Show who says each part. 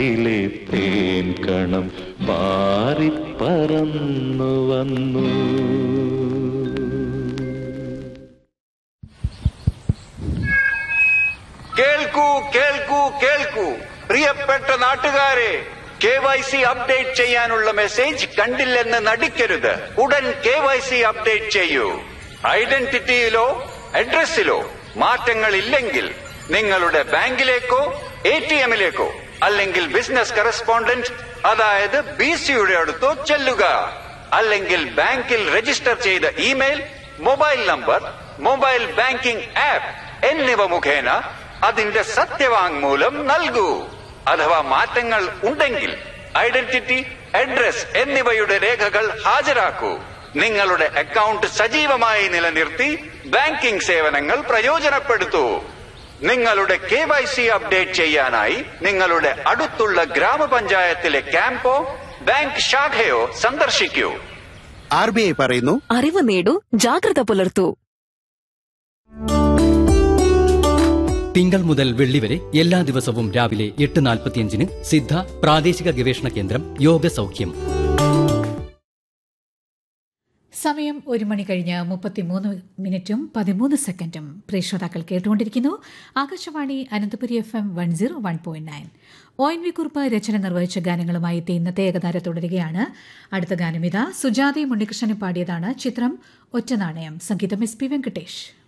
Speaker 1: ിലെ തേൻ കണം പാറിപ്പറന്നു വന്നു.
Speaker 2: കേൾക്കൂ കേൾക്കൂ കേൾക്കൂ പ്രിയപ്പെട്ട നാട്ടുകാരെ, KYC അപ്ഡേറ്റ് ചെയ്യാനുള്ള മെസ്സേജ് കണ്ടില്ലെന്ന് നടിക്കരുത്. ഉടൻ KYC അപ്ഡേറ്റ് ചെയ്യൂ. ഐഡന്റിറ്റിയിലോ അഡ്രസ്സിലോ മാറ്റങ്ങൾ ഇല്ലെങ്കിൽ നിങ്ങളുടെ ബാങ്കിലേക്കോ ATMിലേക്കോ അല്ലെങ്കിൽ ബിസിനസ് കറസ്പോണ്ടന്റ് അതായത് BCയുടെ അടുത്തോ ചെല്ലുക. അല്ലെങ്കിൽ ബാങ്കിൽ രജിസ്റ്റർ ചെയ്ത email, mobile number, mobile banking app എന്നിവ മുഖേന അതിന്റെ സത്യവാങ്മൂലം നൽകൂ. അഥവാ മാറ്റങ്ങൾ ഉണ്ടെങ്കിൽ ഐഡന്റിറ്റി, അഡ്രസ് എന്നിവയുടെ രേഖകൾ ഹാജരാക്കൂ. നിങ്ങളുടെ അക്കൗണ്ട് സജീവമായി നിലനിർത്തി ബാങ്കിംഗ് സേവനങ്ങൾ പ്രയോജനപ്പെടുത്തൂ. നിങ്ങളുടെ KYC അപ്ഡേറ്റ് ചെയ്യാനായി നിങ്ങളുടെ അടുത്തുള്ള ഗ്രാമപഞ്ചായത്തിലെ ക്യാമ്പോ ബാങ്ക് ശാഖയോ സന്ദർശിക്കൂ.
Speaker 3: RBI പറയുന്നു,
Speaker 4: അറിവ് നേടൂ, ജാഗ്രത പുലർത്തൂ.
Speaker 5: തിങ്കൾ മുതൽ വെള്ളി വരെ എല്ലാ ദിവസവും രാവിലെ 8:45 സിദ്ധ പ്രാദേശിക ഗവേഷണ കേന്ദ്രം യോഗ സൗഖ്യം.
Speaker 6: സമയം 1 മണി കഴിഞ്ഞ് 33:13 പ്രേക്ഷതാക്കൾ കേട്ടുകൊണ്ടിരിക്കുന്നു ആകാശവാണി അനന്തപുരി FM 101.9. ONV കുറുപ്പ് രചന നിർവഹിച്ച ഗാനങ്ങളുമായി ഇന്നത്തെ ഏകതാര തുടരുകയാണ്. അടുത്ത ഗാനം ഇതാ സുജാതയും ഉണ്ണികൃഷ്ണനും പാടിയതാണ്. ചിത്രം ഒറ്റനാണയം. സംഗീതം SP വെങ്കടേഷ്.